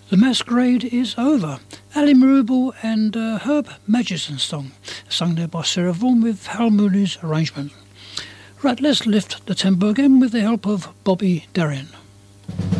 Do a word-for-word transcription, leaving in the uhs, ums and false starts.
The Masquerade is Over, Ali Marubel and uh, Herb Magidson song, sung there by Sarah Vaughan with Hal Mooney's arrangement. Right, let's lift the tempo again with the help of Bobby Darin.